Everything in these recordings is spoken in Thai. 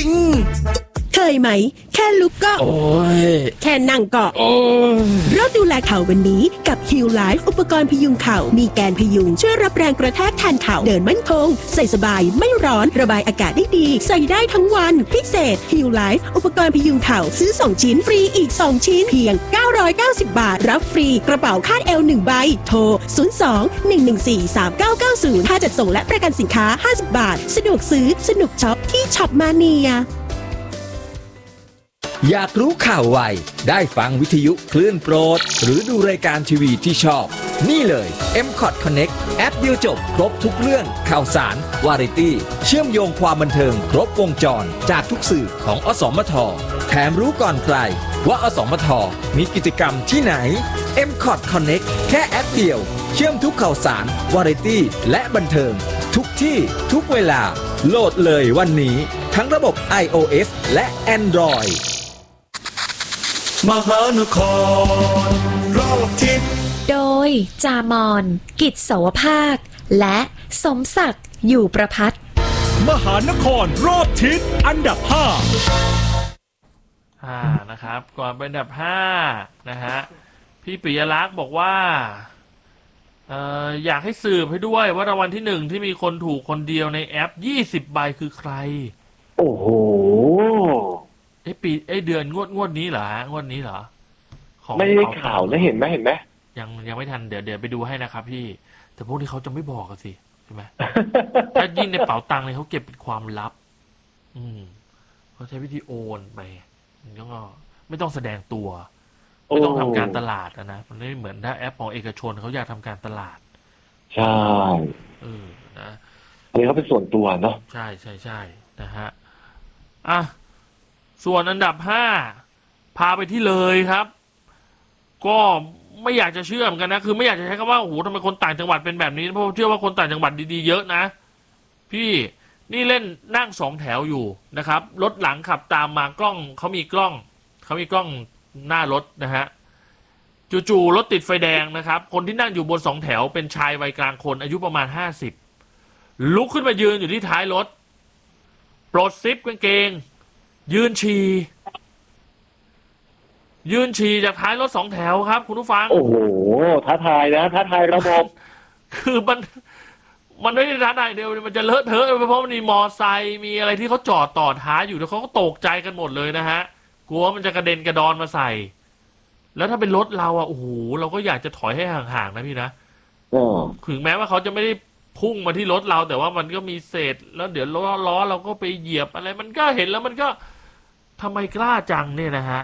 ริงๆเคยไหมแค่ลุกก็โอ้ยแค่นั่งก็โอ้ยเราดูแลเข่าวันนี้กับ Heal Life อุปกรณ์พยุงเข่ามีแกนพยุงช่วยรับแรงกระแทกแทนเข่าเดินมั่นคงใส่สบายไม่ร้อนระบายอากาศได้ดีใส่ได้ทั้งวันพิเศษ Heal Life อุปกรณ์พยุงเข่าซื้อ2ชิ้นฟรีอีก2ชิ้นเพียง990 บาทรับฟรีกระเป๋าคาดเอว1ใบโทร02-114-3990ค่าจัดส่งและประกันสินค้า50 บาทสะดวกซื้อสนุกช็อปที่ช็อปมาเนียอยากรู้ข่าวไวได้ฟังวิทยุคลื่นโปรดหรือดูรายการทีวีที่ชอบนี่เลย M-Cot Connect แอปเดียวจบครบทุกเรื่องข่าวสารวาไรตี้เชื่อมโยงความบันเทิงครบวงจรจากทุกสื่อของอสมทแถมรู้ก่อนใครว่าอสมทมีกิจกรรมที่ไหน M-Cot Connect แค่แอปเดียวเชื่อมทุกข่าวสารวาไรตี้และบันเทิงทุกที่ทุกเวลาโหลดเลยวันนี้ทั้งระบบ iOS และ Android มหานครรอบทิศโดยจามอนกิจโสภาคและสมศักดิ์อยู่ประภัตมหานครรอบทิศอันดับนะครับก่อนเป็นอันดับ5นะฮะพี่ปิยลักษณ์บอกว่าอยากให้สืบให้ด้วยว่ารางวัลที่1ที่มีคนถูกคนเดียวในแอป20ใบคือใครโอ้โหเดือนงวดนี้เหรองวดนี้เหรอไม่ได้ข่าวนะเห็นไหมยังไม่ทันเดี๋ยวไปดูให้นะครับพี่แต่พวกนี้เขาจะไม่บอกกันสิใช่ไหม ถ้ายิ่งในเป๋าตังค์เลยเขาเก็บเป็นความลับเขาใช้วิธีโอนไปแล้วก็ไม่ต้องแสดงตัวไม่ต้องทำการตลาดนะมันไม่เหมือนถ้าแอปของเอกชนเขาอยากทำการตลาดใช่นะอันนี้เขาเป็นส่วนตัวเนาะใช่นะฮะส่วนอันดับ5พาไปที่เลยครับก็ไม่อยากจะเชื่อเหมือนกันนะคือไม่อยากจะใช้คำว่าโอ้โหทำไมคนต่างจังหวัดเป็นแบบนี้เพราะเชื่อว่าคนต่างจังหวัดดีๆเยอะนะพี่นี่เล่นนั่ง2แถวอยู่นะครับรถหลังขับตามมากล้องเขามีกล้องหน้ารถนะฮะจู่ๆรถติดไฟแดงนะครับคนที่นั่งอยู่บน2แถวเป็นชายวัยกลางคนอายุประมาณ50ลุกขึ้นมายืนอยู่ที่ท้ายรถปลดซิปกางเกงยืนฉี่จากท้ายรถ2แถวครับคุณผู้ฟังโอ้โหท้าทายระบบคือมันไม่ได้ท้าทายเดียวมันจะเลอะเทอะเพราะมันมีมอไซค์มีอะไรที่เขาจอดต่อท้ายอยู่แล้วเขาก็ตกใจกันหมดเลยนะฮะกลัวมันจะกระเด็นกระดอนมาใส่แล้วถ้าเป็นรถเราโอ้โหเราก็อยากจะถอยให้ห่างๆนะพี่นะถึงแม้ว่าเขาจะไม่ได้พุ่งมาที่รถเราแต่ว่ามันก็มีเศษแล้วเดี๋ยวล้อเราก็ไปเหยียบอะไรมันก็เห็นแล้วมันก็ทำไมกล้าจังเนี่ยนะฮะ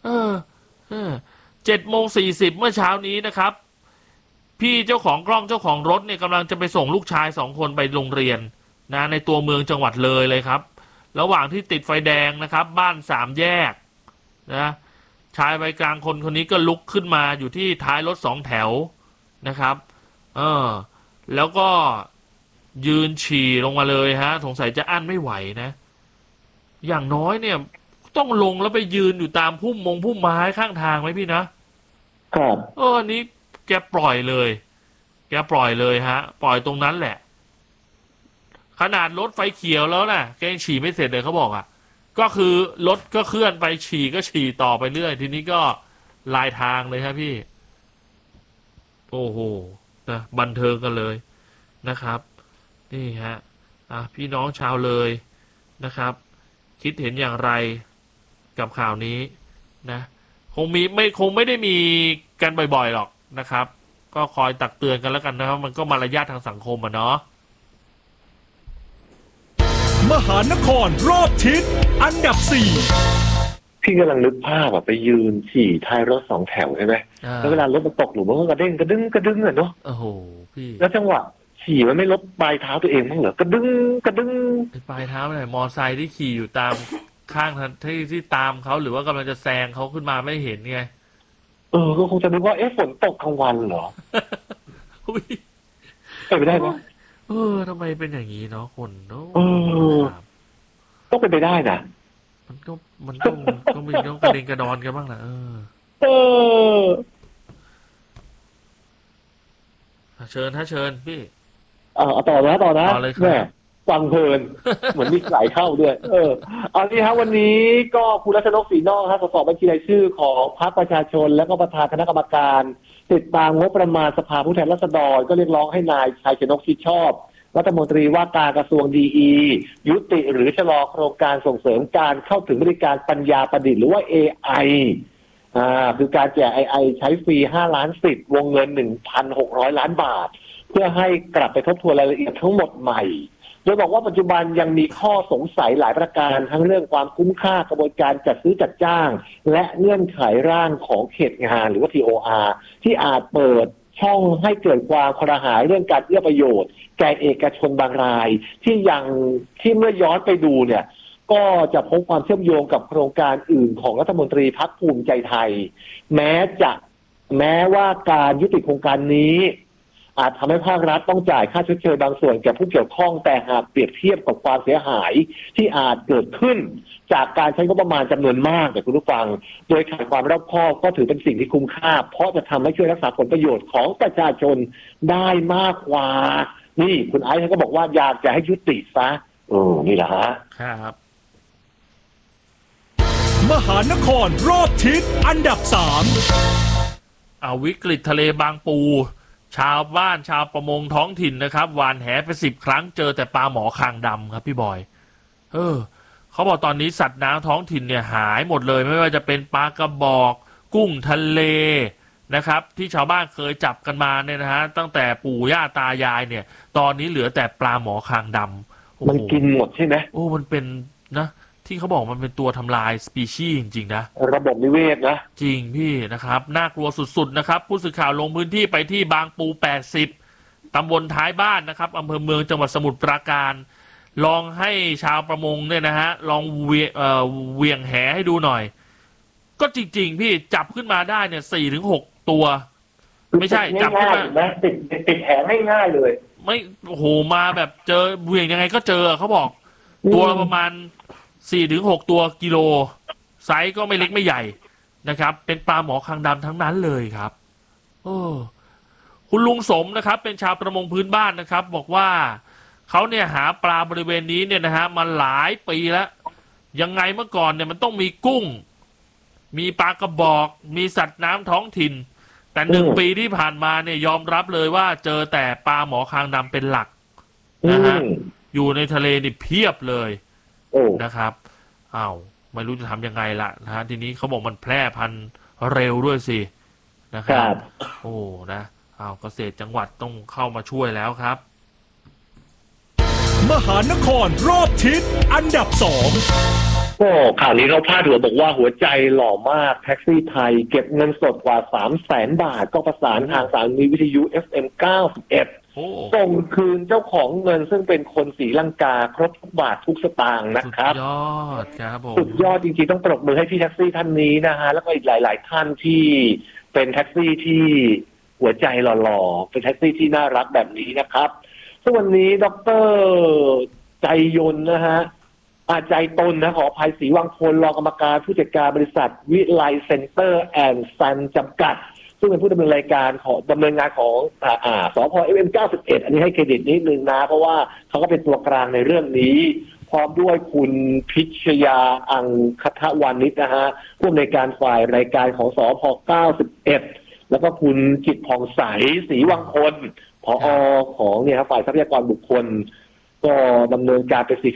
7:40เมื่อเช้านี้นะครับพี่เจ้าของกล้องเจ้าของรถเนี่ยกำลังจะไปส่งลูกชาย2คนไปโรงเรียนนะในตัวเมืองจังหวัดเลยครับระหว่างที่ติดไฟแดงนะครับบ้าน3แยกนะชายวัยกลางคนนี้ก็ลุกขึ้นมาอยู่ที่ท้ายรถ2แถวนะครับแล้วก็ยืนฉี่ลงมาเลยฮะสงสัยจะอั้นไม่ไหวนะอย่างน้อยเนี่ยต้องลงแล้วไปยืนอยู่ตามพุ่มไม้ข้างทางไหมพี่นะครับนี้แกปล่อยเลยฮะปล่อยตรงนั้นแหละขนาดรถไฟเขียวแล้วนะแกยังฉี่ไม่เสร็จเลยเขาบอกก็คือรถก็เคลื่อนไปฉี่ก็ฉี่ต่อไปเรื่อยทีนี้ก็ลายทางเลยครับพี่โอ้โหนะบันเทิงกันเลยนะครับนี่ฮะพี่น้องชาวเลยนะครับคิดเห็นอย่างไรกับข่าวนี้นะคงไม่ได้มีกันบ่อยๆหรอกนะครับก็คอยตักเตือนกันแล้วกันนะครับมันก็มารยาททางสังคมเนาะมหานครรอบทิศอันดับ4 พี่กำลังนึกภาพไปยืนฉี่ท้ายรถ2แถวใช่ไหมแล้วเวลารถมันตกหลุมมันก็กระดึงเนาะโอ้โหพี่แล้วจังหวะฉี่มันไม่ลดปลายเท้าตัวเองมั้งเหรอกระดึงปลายเท้าไหนมอไซค์ที่ขี่อยู่ตามข้างที่ตามเขาหรือว่ากำลังจะแซงเขาขึ้นมาไม่เห็นไงก็คงจะนึกว่าฝนตกกลางวันเหรอเป็นไปได้ไหมทำไมเป็นอย่างนี้เนาะคนเนาะต้องเป็นไปได้นะมันก็มีต้องกระเด็นกระดอนกันบ้างนะเชิญพี่ต่อนะต่อเลยครับฟังเพลิน เหมือนมีสายเข้าด้วยเอาที่ครับวันนี้ก็คุณรัชนกศรีนอกครับสสบัญชีรายชื่อของพรรคประชาชนและก็ประธานคณะกรรมการติดตามงบประมาณสภาผู้แทนราษฎรก็เรียกร้องให้นายชัยชนกชิดชอบรัฐมนตรีว่าการกระทรวงดียุติหรือชะลอโครงการส่งเสริมการเข้าถึงบริการปัญญาประดิษฐ์หรือว่า AI คือการแจก AI ใช้ฟรี5 ล้านสิทธิ์วงเงิน 1,600 ล้านบาทเพื่อให้กลับไปทบทวนรายละเอียดทั้งหมดใหม่โดยบอกว่าปัจจุบันยังมีข้อสงสัยหลายประการทั้งเรื่องความคุ้มค่ากระบวนการจัดซื้อจัดจ้างและเงื่อนไขร่างของเขตงานหรือว่า TOR ที่อาจเปิดช่องให้เกิดความครหายเรื่องการเอื้อประโยชน์แก่เอกชนบางรายที่เมื่อย้อนไปดูเนี่ยก็จะพบความเชื่อมโยงกับโครงการอื่นของรัฐมนตรีพรรคภูมิใจไทยแม้ว่าการยุติโครงการนี้อาจทำให้ภาครัฐต้องจ่ายค่าชดเชยบางส่วนแก่ผู้เกี่ยวข้องแต่หากเปรียบเทียบกับความเสียหายที่อาจเกิดขึ้นจากการใช้งบประมาณจำนวนมากแต่คุณผู้ฟังโดยขาดความรอบคอบก็ถือเป็นสิ่งที่คุ้มค่าเพราะจะทำให้ช่วยรักษาผลประโยชน์ของประชาชนได้มากกว่านี่คุณไอซ์ก็บอกว่าอยากจะให้ยุติซะนี่แหละฮะครับมหานครรอบทิศอันดับ3 วิกฤตทะเลบางปูชาวบ้านชาวประมงท้องถิ่นนะครับหวานแหไป10 ครั้งเจอแต่ปลาหมอคางดำครับพี่บอยเขาบอกตอนนี้สัตว์น้ำท้องถิ่นเนี่ยหายหมดเลยไม่ว่าจะเป็นปลากระบอกกุ้งทะเลนะครับที่ชาวบ้านเคยจับกันมาเนี่ยนะฮะตั้งแต่ปู่ย่าตายายเนี่ยตอนนี้เหลือแต่ปลาหมอคางดำมันกินหมดใช่ไหมมันเป็นนะที่เขาบอกมันเป็นตัวทำลายสปีชีส์จริงๆนะระบบนิเวศนะจริงพี่นะครับน่ากลัวสุดๆนะครับผู้สื่อข่าวลงพื้นที่ไปที่บางปู80ตำบลท้ายบ้านนะครับอำเภอเมืองจังหวัดสมุทรปราการลองให้ชาวประมงเนี่ยนะฮะลองเวียงแหให้ดูหน่อยก็จริงๆพี่จับขึ้นมาได้เนี่ย4-6 ตัวไม่ใช่จับขึ้นมานะติดแหง่ายๆเลยไม่มาแบบเจอเวียงยังไงก็เจอเขาบอกตัวประมาณ4-6 ตัวกิโลไซส์ก็ไม่เล็กไม่ใหญ่นะครับเป็นปลาหมอคางดำทั้งนั้นเลยครับคุณลุงสมนะครับเป็นชาวประมงพื้นบ้านนะครับบอกว่าเขาเนี่ยหาปลาบริเวณนี้เนี่ยนะฮะมาหลายปีแล้วยังไงเมื่อก่อนเนี่ยมันต้องมีกุ้งมีปลากระบอกมีสัตว์น้ำท้องถิ่นแต่1 ปีที่ผ่านมาเนี่ยยอมรับเลยว่าเจอแต่ปลาหมอคางดำเป็นหลักนะฮะอยู่ในทะเลนี่เพียบเลยนะครับไม่รู้จะทำยังไงล่ะนะฮะทีนี้เขาบอกมันแพร่พันธุ์เร็วด้วยสินะครับนะเกษตรจังหวัดต้องเข้ามาช่วยแล้วครับมหานครรอบทิศอันดับ2 ข่าวนี้เขาพาดหัวบอกว่าหัวใจหล่อมากแท็กซี่ไทยเก็บเงินสดกว่า 300,000 บาทก็ประสานทางสถานีวิทยุ FM 91ส่งคืนเจ้าของเงินซึ่งเป็นคนศรีลังกาครบทุกบาททุกสตางค์นะครับสุดยอดครับผมสุดยอดจริงๆต้องปรบมือให้พี่แท็กซี่ท่านนี้นะฮะแล้วก็อีกหลายๆท่านที่เป็นแท็กซี่ที่หัวใจหล่อๆเป็นแท็กซี่ที่น่ารักแบบนี้นะครับซึ่งวันนี้ดร.ใจยนต์นะฮะใจตนนะขออภัยศรีวังพลรองกรรมการผู้จัดการบริษัทวิไลเซ็นเตอร์แอนด์ซันจำกัดซึ่งเป็นผู้ดำเนินรายการของดำเนินงานของสพ FM 91อันนี้ให้เครดิตนิดนึงนะเพราะว่าเขาก็เป็นตัวกลางในเรื่องนี้พร้อมด้วยคุณพิชยาอังคทวานิชนะฮะผู้อำนวยการฝ่ายรายการของสพ 91แล้วก็คุณจิตผ่องใสศรีวังพลผอ.ของฝ่ายทรัพยากรบุคคลก็ดำเนินการเป็น